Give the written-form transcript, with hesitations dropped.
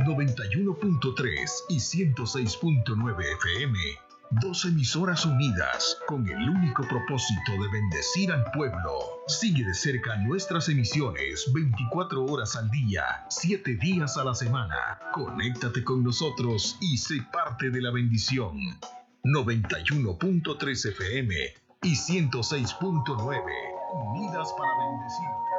91.3 y 106.9 FM. Dos emisoras unidas con el único propósito de bendecir al pueblo. Sigue de cerca nuestras emisiones 24 horas al día, 7 días a la semana. Conéctate con nosotros y sé parte de la bendición. 91.3 FM y 106.9, unidas para bendecir.